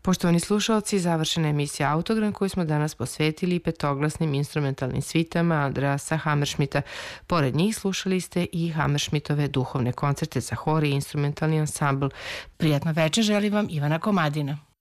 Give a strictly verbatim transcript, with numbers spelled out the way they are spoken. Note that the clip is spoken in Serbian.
Poštovani slušalci, završena emisija Autogram koju smo danas posvetili petoglasnim instrumentalnim svitama Andreasa Hammerschmidta. Pored njih slušali ste i Hammerschmidtove duhovne koncerte za hor i instrumentalni ansambl. Prijatno večer želi vam Ivana Komadina.